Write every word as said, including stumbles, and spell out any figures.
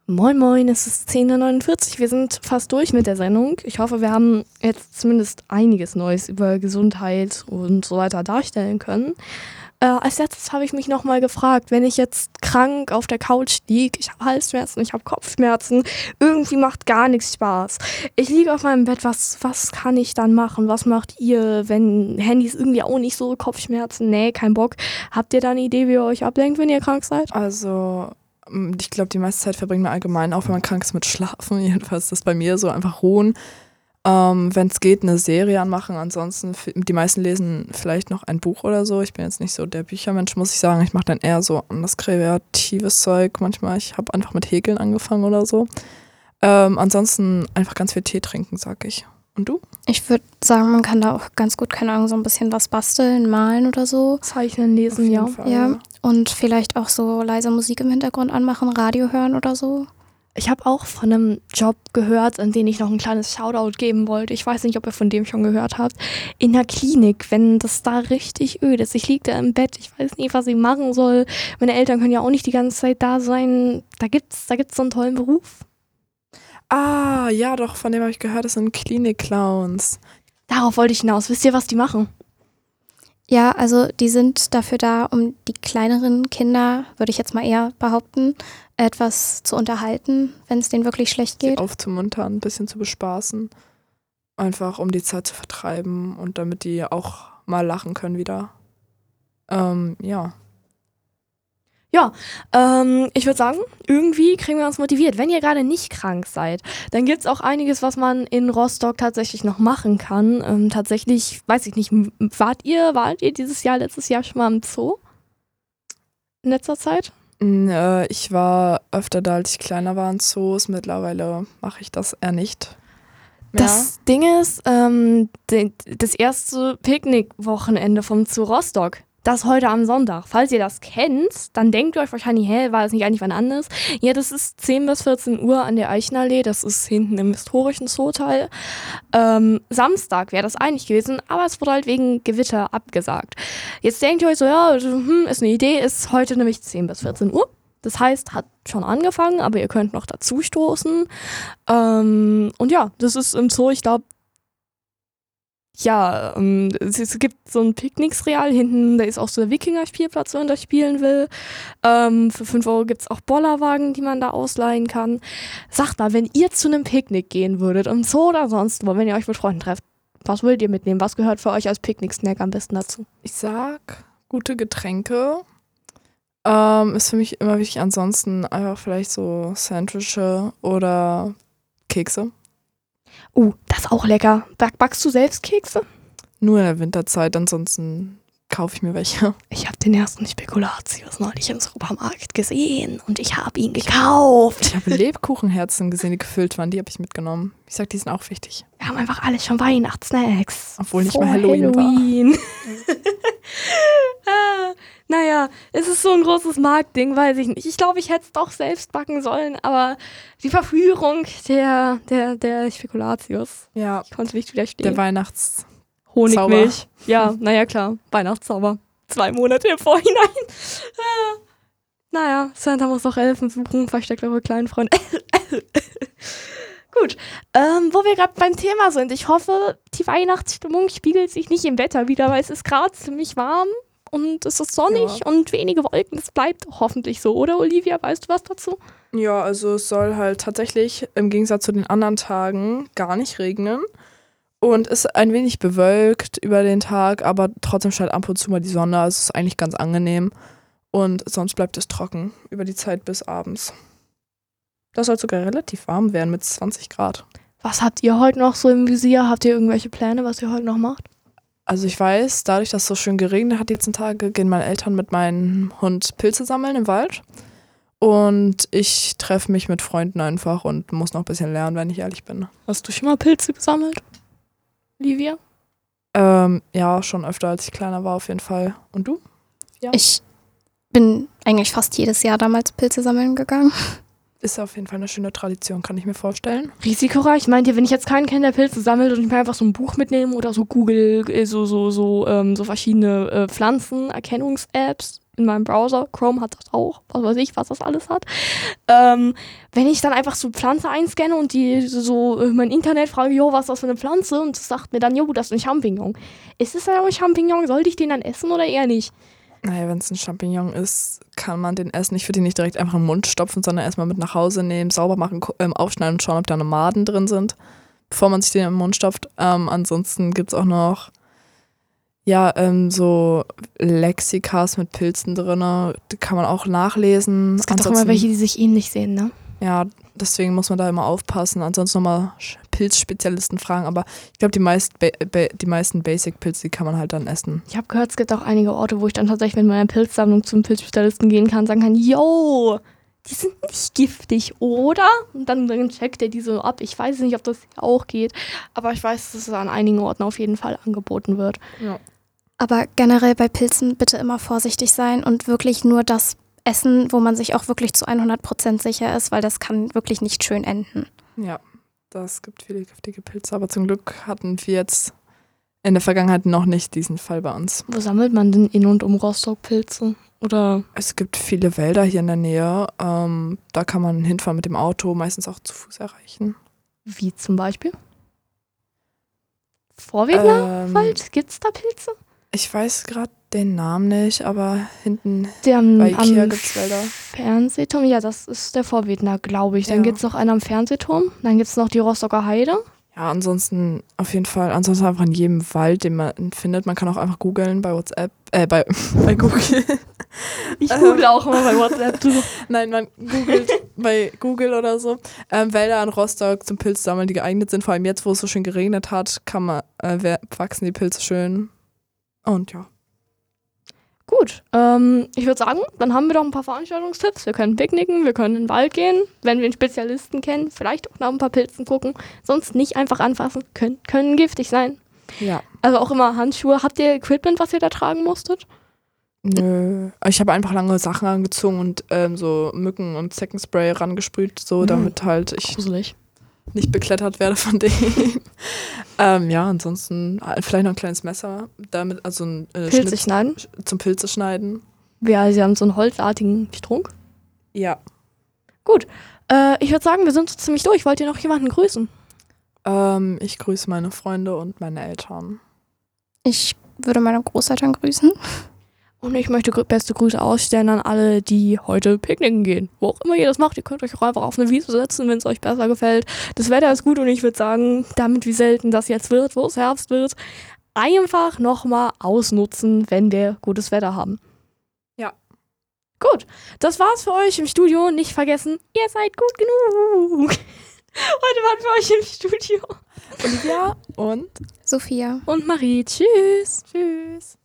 Moin Moin, es ist zehn Uhr neunundvierzig, wir sind fast durch mit der Sendung. Ich hoffe, wir haben jetzt zumindest einiges Neues über Gesundheit und so weiter darstellen können. Äh, als letztes habe ich mich nochmal gefragt, wenn ich jetzt krank auf der Couch liege, ich habe Halsschmerzen, ich habe Kopfschmerzen, irgendwie macht gar nichts Spaß. Ich liege auf meinem Bett, was, was kann ich dann machen? Was macht ihr, wenn Handys irgendwie auch nicht so Kopfschmerzen? Nee, kein Bock. Habt ihr da eine Idee, wie ihr euch ablenkt, wenn ihr krank seid? Also ich glaube, die meiste Zeit verbringt man allgemein, auch wenn man krank ist, mit Schlafen. Jedenfalls ist das bei mir so, einfach ruhen. Ähm, wenn es geht, eine Serie anmachen. Ansonsten, die meisten lesen vielleicht noch ein Buch oder so. Ich bin jetzt nicht so der Büchermensch, muss ich sagen. Ich mache dann eher so anderes kreatives Zeug manchmal. Ich habe einfach mit Häkeln angefangen oder so. Ähm, ansonsten einfach ganz viel Tee trinken, sag ich. Und du? Ich würde sagen, man kann da auch ganz gut, keine Ahnung, so ein bisschen was basteln, malen oder so. Zeichnen, lesen, ja. Fall, ja. ja. Und vielleicht auch so leise Musik im Hintergrund anmachen, Radio hören oder so. Ich habe auch von einem Job gehört, an den ich noch ein kleines Shoutout geben wollte. Ich weiß nicht, ob ihr von dem schon gehört habt. In der Klinik, wenn das da richtig öd ist. Ich liege da im Bett, ich weiß nicht, was ich machen soll. Meine Eltern können ja auch nicht die ganze Zeit da sein. Da gibt's, da gibt's so einen tollen Beruf. Ah, ja doch, von dem habe ich gehört, das sind Klinik-Clowns. Darauf wollte ich hinaus. Wisst ihr, was die machen? Ja, also die sind dafür da, um die kleineren Kinder, würde ich jetzt mal eher behaupten, etwas zu unterhalten, wenn es denen wirklich schlecht geht. Sie aufzumuntern, ein bisschen zu bespaßen. Einfach, um die Zeit zu vertreiben und damit die auch mal lachen können wieder. Ähm, ja. Ja, ähm, ich würde sagen, irgendwie kriegen wir uns motiviert. Wenn ihr gerade nicht krank seid, dann gibt's auch einiges, was man in Rostock tatsächlich noch machen kann. Ähm, tatsächlich, weiß ich nicht, wart ihr, wart ihr dieses Jahr, letztes Jahr schon mal im Zoo? In letzter Zeit? Äh, ich war öfter da, als ich kleiner war in Zoos. Mittlerweile mache ich das eher nicht mehr. Das Ding ist, ähm, de, das erste Picknickwochenende vom Zoo Rostock, das heute am Sonntag. Falls ihr das kennt, dann denkt ihr euch wahrscheinlich, hä, war das nicht eigentlich wann anders? Ja, das ist zehn bis vierzehn Uhr an der Eichenallee, das ist hinten im historischen Zooteil. Ähm, Samstag wäre das eigentlich gewesen, aber es wurde halt wegen Gewitter abgesagt. Jetzt denkt ihr euch so, ja, hm, ist eine Idee, ist heute nämlich zehn bis vierzehn Uhr. Das heißt, hat schon angefangen, aber ihr könnt noch dazu stoßen. Ähm, und ja, das ist im Zoo, ich glaube, ja, ähm, es, es gibt so ein Picknicksreal hinten, da ist auch so der Wikinger-Spielplatz, wenn man da spielen will. Ähm, für fünf Euro gibt es auch Bollerwagen, die man da ausleihen kann. Sagt mal, wenn ihr zu einem Picknick gehen würdet, im Zoo oder sonst wo, wenn ihr euch mit Freunden trefft, was würdet ihr mitnehmen? Was gehört für euch als Picknick-Snack am besten dazu? Ich sag, gute Getränke. Ähm, ist für mich immer wichtig. Ansonsten einfach vielleicht so Sandwiches oder Kekse. Uh, das ist auch lecker. Back, backst du selbst Kekse? Nur in der Winterzeit, ansonsten kaufe ich mir welche. Ich habe den ersten Spekulatius neulich im Supermarkt gesehen und ich habe ihn gekauft. Ich habe Lebkuchenherzen gesehen, die gefüllt waren, die habe ich mitgenommen. Ich sag, die sind auch wichtig. Wir haben einfach alles schon Weihnachtssnacks. Obwohl nicht Vor mal Halloween, Halloween. war. ah, naja, es ist so ein großes Marktding, weiß ich nicht. Ich glaube, ich hätte es doch selbst backen sollen, aber die Verführung der, der, der Spekulatius, Ja, ich konnte nicht widerstehen. der Weihnachts... Honigmilch. Ja, naja, klar. Weihnachtszauber. Zwei Monate im Vorhinein. Ah. Naja, Santa muss doch Elfen suchen. Versteckt eure kleinen Freunde. Gut. Ähm, wo wir gerade beim Thema sind. Ich hoffe, die Weihnachtsstimmung spiegelt sich nicht im Wetter wieder, weil es ist gerade ziemlich warm und es ist sonnig Ja. und wenige Wolken. Das bleibt hoffentlich so, oder Olivia? Weißt du was dazu? Ja, also es soll halt tatsächlich im Gegensatz zu den anderen Tagen gar nicht regnen. Und ist ein wenig bewölkt über den Tag, aber trotzdem scheint ab und zu mal die Sonne. Also es ist eigentlich ganz angenehm. Und sonst bleibt es trocken über die Zeit bis abends. Das soll sogar relativ warm werden mit zwanzig Grad. Was habt ihr heute noch so im Visier? Habt ihr irgendwelche Pläne, was ihr heute noch macht? Also ich weiß, dadurch, dass es so schön geregnet hat die letzten Tage, gehen meine Eltern mit meinem Hund Pilze sammeln im Wald. Und ich treffe mich mit Freunden einfach und muss noch ein bisschen lernen, wenn ich ehrlich bin. Hast du schon mal Pilze gesammelt? Olivia? Ähm, ja, schon öfter, als ich kleiner war auf jeden Fall. Und du? Ja. Ich bin eigentlich fast jedes Jahr damals Pilze sammeln gegangen. Ist auf jeden Fall eine schöne Tradition, kann ich mir vorstellen. Risikoreich? Meint ihr, wenn ich jetzt keinen kenne, der Pilze sammelt und ich mir einfach so ein Buch mitnehme oder so Google, äh, so, so, so, ähm, so verschiedene äh, Pflanzenerkennungs-Apps, in meinem Browser, Chrome hat das auch, was weiß ich, was das alles hat. Ähm, wenn ich dann einfach so Pflanze einscanne und die so äh, mein Internet frage, jo, was ist das für eine Pflanze? Und das sagt mir dann, jo, das ist ein Champignon. Ist es dann ein Champignon? Sollte ich den dann essen oder eher nicht? Naja, wenn es ein Champignon ist, kann man den essen. Ich würde ihn nicht direkt einfach in den Mund stopfen, sondern erstmal mit nach Hause nehmen, sauber machen, ähm, aufschneiden und schauen, ob da noch Maden drin sind, bevor man sich den im Mund stopft. Ähm, ansonsten gibt es auch noch ja, ähm, so Lexikas mit Pilzen drin, die kann man auch nachlesen. Es gibt auch immer welche, die sich ähnlich sehen, ne? Ja, deswegen muss man da immer aufpassen. Ansonsten nochmal Pilzspezialisten fragen, aber ich glaube, die, meist ba- ba- die meisten Basic-Pilze, die kann man halt dann essen. Ich habe gehört, es gibt auch einige Orte, wo ich dann tatsächlich mit meiner Pilzsammlung zum Pilzspezialisten gehen kann und sagen kann, yo, die sind nicht giftig, oder? Und dann, dann checkt er die so ab. Ich weiß nicht, ob das hier auch geht, aber ich weiß, dass es an einigen Orten auf jeden Fall angeboten wird. Ja. Aber generell bei Pilzen bitte immer vorsichtig sein und wirklich nur das essen, wo man sich auch wirklich zu hundert Prozent sicher ist, weil das kann wirklich nicht schön enden. Ja, das gibt viele giftige Pilze, aber zum Glück hatten wir jetzt in der Vergangenheit noch nicht diesen Fall bei uns. Wo sammelt man denn in und um Rostock Pilze? Oder? Es gibt viele Wälder hier in der Nähe, ähm, da kann man hinfahren mit dem Auto, meistens auch zu Fuß erreichen. Wie zum Beispiel? Vorwegnerwald? Ähm, Gibt's da Pilze? Ich weiß gerade den Namen nicht, aber hinten Der am, bei Ikea am gibt's Wälder. Fernsehturm, ja, das ist der Vorwegner, glaube ich. Dann Ja. gibt es noch einen am Fernsehturm, dann gibt es noch die Rostocker Heide. Ja, ansonsten auf jeden Fall, ansonsten einfach in jedem Wald, den man findet. Man kann auch einfach googeln bei WhatsApp, äh, bei, bei Google. Ich google auch immer bei WhatsApp. Du. Nein, man googelt bei Google oder so. Ähm, Wälder an Rostock zum Pilzsammeln, die geeignet sind. Vor allem jetzt, wo es so schön geregnet hat, kann man, äh, wachsen die Pilze schön. Und ja. Gut, ähm, ich würde sagen, dann haben wir doch ein paar Veranstaltungstipps. Wir können picknicken, wir können in den Wald gehen, wenn wir einen Spezialisten kennen, vielleicht auch nach ein paar Pilzen gucken. Sonst nicht einfach anfassen, können, können giftig sein. Ja. Also auch immer Handschuhe. Habt ihr Equipment, was ihr da tragen musstet? Nö. Ich habe einfach lange Sachen angezogen und ähm, so Mücken- und Zeckenspray rangesprüht, so damit halt ich Gruselig. nicht beklettert werde von denen. ähm, ja, ansonsten äh, vielleicht noch ein kleines Messer, damit also ein äh, Pilze Schnitt schneiden? zum Pilze schneiden. Ja, sie haben so einen holzartigen Strunk. Ja. Gut, äh, ich würde sagen, wir sind so ziemlich durch. Wollt ihr noch jemanden grüßen? Ähm, ich grüße meine Freunde und meine Eltern. Ich würde meine Großeltern grüßen. Und ich möchte grü- beste Grüße ausstellen an alle, die heute picknicken gehen. Wo auch immer ihr das macht, ihr könnt euch auch einfach auf eine Wiese setzen, wenn es euch besser gefällt. Das Wetter ist gut und ich würde sagen, damit wie selten das jetzt wird, wo es Herbst wird, einfach nochmal ausnutzen, wenn wir gutes Wetter haben. Ja. Gut, das war's für euch im Studio. Nicht vergessen, ihr seid gut genug. Heute waren wir euch im Studio. Olivia und Sophia. Und Marie, tschüss. tschüss.